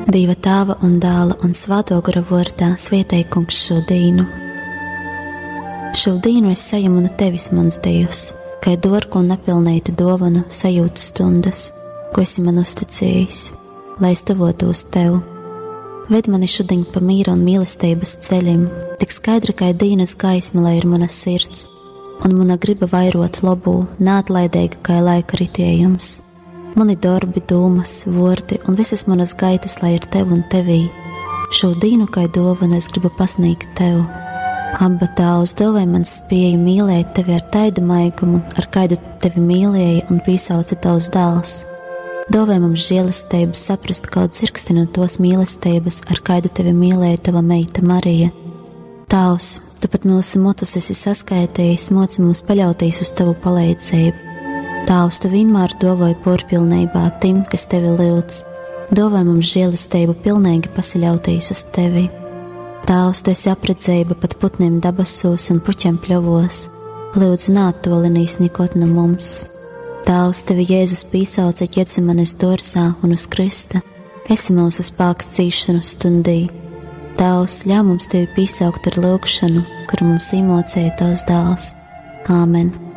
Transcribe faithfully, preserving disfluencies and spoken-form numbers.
Dieva Tēva un Dēla un Svētā gara vārdā svētī Kungs šo dienu. Šo dienu es saņemu no Tevis, mans Dievs, kā dārgu un nepilnītu dāvanu sajūtu stundas, ko esi man uzticējis, lai es tuvotos Tev. Ved mani šodien pa mīra un mīlestības ceļiem, tik skaidra kā dienas gaisma, lai ir mana sirds, un mana griba vairot labu, neatlaidīga kā laika ritējums. Mani darbi, domas, vārdi un visas manas gaitas, lai ir Tev un Tevī. Šo dienu kā dāvanu es gribu pasniegt Tev. Abba Tēvs, dāvāj man spēju mīlēt Tevi ar taidu maigumu, ar kādu Tevi mīlēja un piesauca Tavs dēls. Dāvāj mums žēlastību saprast kaut dzirksti no tos mīlestības, ar kādu Tevi mīlēja Tava meita Marija. Tavs, Tu pat mūsu motus esi saskaitījis, moci mums paļauties uz Tavu palīdzību. Tavs, Tu vienmēr dāvāj porpilnībā tim, kas Tevi lūdz. Dāvāj mums žēlastību pilnīgi pasaļauties uz Tevi. Tavs, Tu esi apredzība pat putniem dabasos un puķiem pļovos. Lūdzu, neattolinīs nekot no mums. Tavs, Tevi Jēzus piesauca Ģetsemanes dārzā un uz krista. Esi mūsu spēks cīšanu stundī. Tavs, ļauj mums Tevi piesaukt ar lūgšanu, kuru mums iemācīja Tavs dēls. Āmen.